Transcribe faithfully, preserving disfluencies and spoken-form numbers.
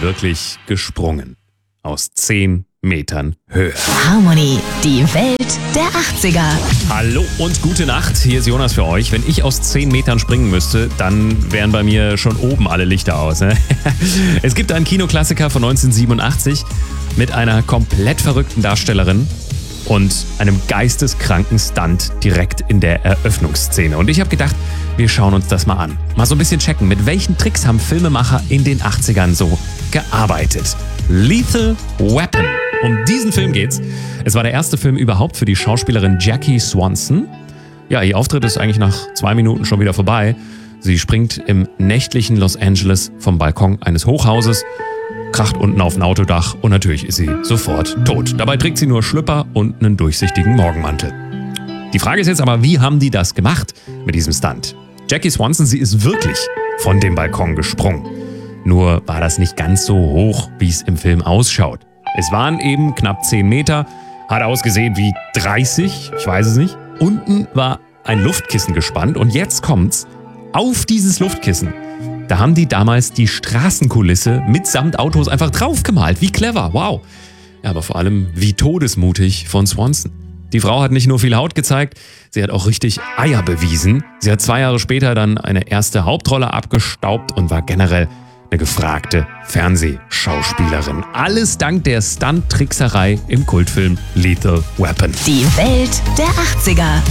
ist wirklich gesprungen. Aus zehn Metern Höhe. Harmony, die Welt der achtziger. Hallo und gute Nacht, hier ist Jonas für euch. Wenn ich aus zehn Metern springen müsste, dann wären bei mir schon oben alle Lichter aus. Ne? Es gibt einen Kinoklassiker von neunzehnhundertsiebenundachtzig mit einer komplett verrückten Darstellerin und einem geisteskranken Stunt direkt in der Eröffnungsszene. Und ich habe gedacht, wir schauen uns das mal an. Mal so ein bisschen checken, mit welchen Tricks haben Filmemacher in den achtzigern so gearbeitet. Lethal Weapon. Um diesen Film geht's. Es war der erste Film überhaupt für die Schauspielerin Jackie Swanson. Ja, ihr Auftritt ist eigentlich nach zwei Minuten schon wieder vorbei. Sie springt im nächtlichen Los Angeles vom Balkon eines Hochhauses, kracht unten auf ein Autodach und natürlich ist sie sofort tot. Dabei trägt sie nur Schlüpper und einen durchsichtigen Morgenmantel. Die Frage ist jetzt aber, wie haben die das gemacht mit diesem Stunt? Jackie Swanson, sie ist wirklich von dem Balkon gesprungen. Nur war das nicht ganz so hoch, wie es im Film ausschaut. Es waren eben knapp zehn Meter, hat ausgesehen wie dreißig, ich weiß es nicht. Unten war ein Luftkissen gespannt und jetzt kommt's. Auf dieses Luftkissen, da haben die damals die Straßenkulisse mitsamt Autos einfach draufgemalt. Wie clever, wow. Ja, aber vor allem wie todesmutig von Swanson. Die Frau hat nicht nur viel Haut gezeigt, sie hat auch richtig Eier bewiesen. Sie hat zwei Jahre später dann eine erste Hauptrolle abgestaubt und war generell eine gefragte Fernsehschauspielerin. Alles dank der Stunt-Trickserei im Kultfilm Lethal Weapon. Die Welt der achtziger.